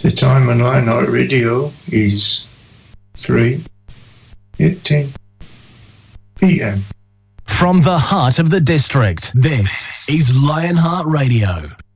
The time on Lionheart Radio is 3:18 p.m. From the heart of the district, this is Lionheart Radio.